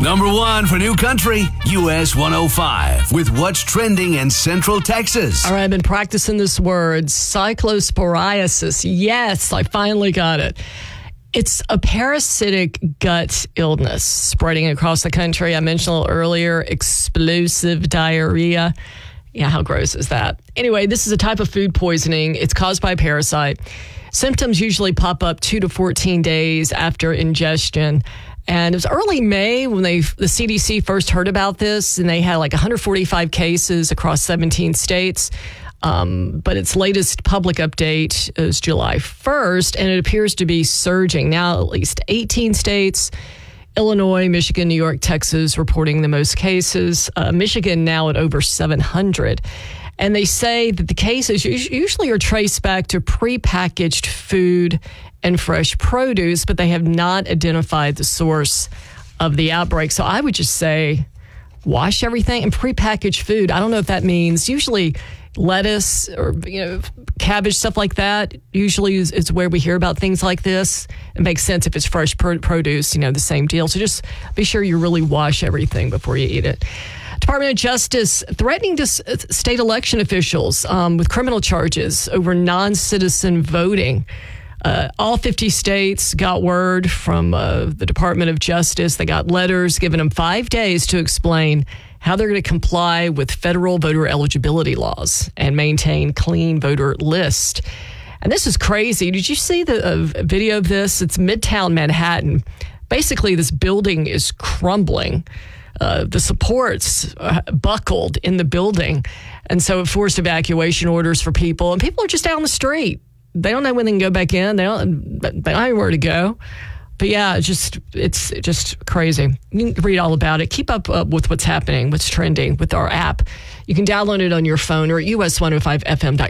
Number 1 for New Country, US 105, with what's trending in Central Texas. All right, I've been practicing this word, cyclosporiasis. Yes, I finally got it. It's a parasitic gut illness spreading across the country. I mentioned a little earlier, explosive diarrhea. Yeah, how gross is that? Anyway, this is a type of food poisoning. It's caused by a parasite. Symptoms usually pop up 2 to 14 days after ingestion. And it was early May when the CDC first heard about this, and they had like 145 cases across 17 states. But its latest public update is July 1st, and it appears to be surging. Now, at least 18 states, Illinois, Michigan, New York, Texas, reporting the most cases. Michigan now at over 700. And they say that the cases usually are traced back to prepackaged food and fresh produce, but they have not identified the source of the outbreak. So I would just say wash everything. And prepackaged food, I don't know if that means usually lettuce or cabbage, stuff like that, usually is where we hear about things like this. It makes sense if it's fresh produce, the same deal. So just be sure you really wash everything before you eat it. Department of Justice threatening to state election officials with criminal charges over non-citizen voting. All 50 states got word from the Department of Justice. They got letters giving them 5 days to explain how they're going to comply with federal voter eligibility laws and maintain clean voter list. And this is crazy. Did you see the video of this? It's Midtown Manhattan. Basically, this building is crumbling. The supports buckled in the building. And so it forced evacuation orders for people. And people are just out on the street. They don't know when they can go back in. They don't know where to go. But yeah, it's just crazy. You can read all about it. Keep up with what's happening, what's trending with our app. You can download it on your phone or at us105fm.com.